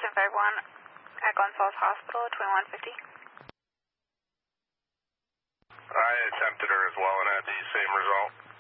51 at Glens Falls Hospital, 2150. I attempted her as well and had the same result.